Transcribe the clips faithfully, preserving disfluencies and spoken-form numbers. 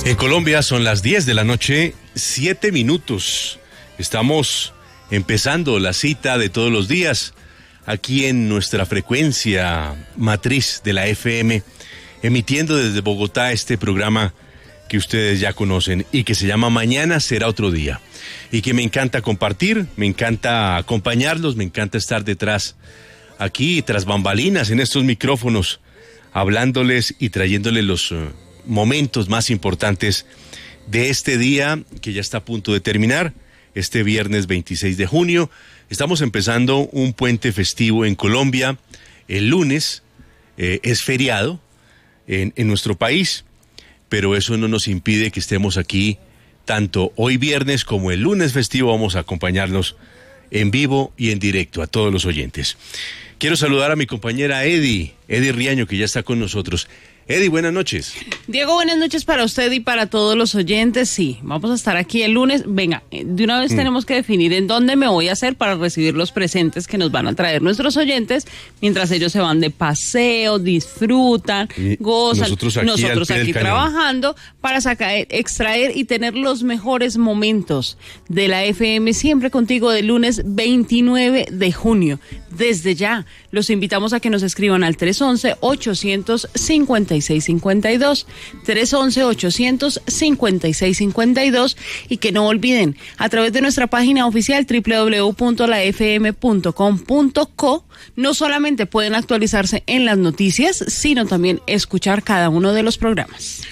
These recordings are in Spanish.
En Colombia son las diez de la noche, siete minutos. Estamos empezando la cita de todos los días aquí en nuestra frecuencia matriz de la F M, emitiendo desde Bogotá este programa que ustedes ya conocen y que se llama Mañana será otro día. Y que me encanta compartir, me encanta acompañarlos, me encanta estar detrás, aquí tras bambalinas en estos micrófonos, hablándoles y trayéndoles los uh, momentos más importantes de este día que ya está a punto de terminar, este viernes veintiséis de junio. Estamos empezando un puente festivo en Colombia. El lunes eh, es feriado en, en nuestro país, pero eso no nos impide que estemos aquí tanto hoy viernes como el lunes festivo. Vamos a acompañarnos en vivo y en directo a todos los oyentes. Quiero saludar a mi compañera Eddie, Eddie Riaño, que ya está con nosotros. Eddie, buenas noches. Diego, buenas noches para usted y para todos los oyentes. Sí, vamos a estar aquí el lunes. Venga, de una vez mm. tenemos que definir en dónde me voy a hacer para recibir los presentes que nos van a traer nuestros oyentes, mientras ellos se van de paseo, disfrutan, y gozan. Nosotros aquí, nosotros aquí trabajando para sacar, extraer y tener los mejores momentos de la F M, siempre contigo, del lunes veintinueve de junio. Desde ya, los invitamos a que nos escriban al tres once, ochocientos cincuenta y seis cincuenta y dos, tres once, ochocientos cincuenta y seis cincuenta y dos, y que no olviden, a través de nuestra página oficial doble u doble u doble u punto la f m punto com punto co, no solamente pueden actualizarse en las noticias, sino también escuchar cada uno de los programas.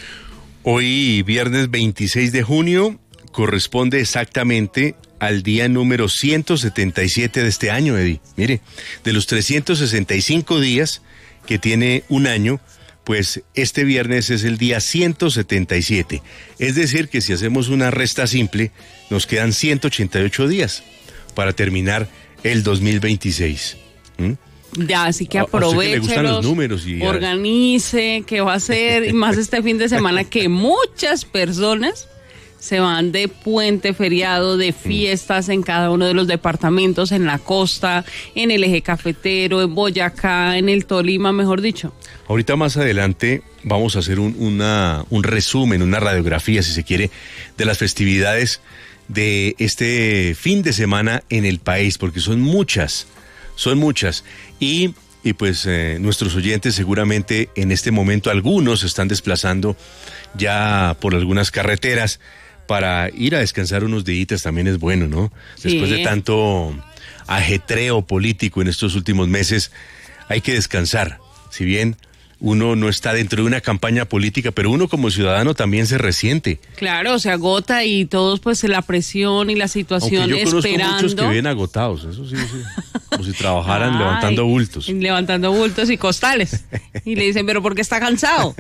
Hoy, viernes veintiséis de junio, corresponde exactamente al día número ciento setenta y siete de este año, Eddie. Mire, de los trescientos sesenta y cinco días que tiene un año, pues este viernes es el día ciento setenta y siete. Es decir, que si hacemos una resta simple, nos quedan ciento ochenta y ocho días para terminar el dos mil veintiséis. ¿Mm? Ya, así que aproveche, los números y organice qué va a hacer, y más este fin de semana que muchas personas se van de puente, feriado, de fiestas en cada uno de los departamentos, en la costa, en el eje cafetero, en Boyacá, en el Tolima, mejor dicho. Ahorita más adelante vamos a hacer un, una, un resumen, una radiografía, si se quiere, de las festividades de este fin de semana en el país, porque son muchas, son muchas. Y, y pues eh, nuestros oyentes seguramente en este momento, algunos se están desplazando ya por algunas carreteras para ir a descansar unos días. También es bueno, ¿no? Sí. Después de tanto ajetreo político en estos últimos meses, hay que descansar. Si bien uno no está dentro de una campaña política, pero uno como ciudadano también se resiente. Claro, se agota y todos pues la presión y la situación. Aunque yo conozco esperando. Muchos que viven agotados, eso sí, sí. Como si trabajaran Ay, levantando bultos. Levantando bultos y costales. Y le dicen, ¿pero por qué está cansado?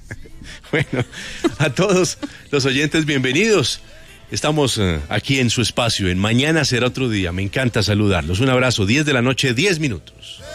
Bueno, a todos los oyentes, bienvenidos. Estamos uh, aquí en su espacio, en Mañana será otro día. Me encanta saludarlos. Un abrazo, diez de la noche, diez minutos.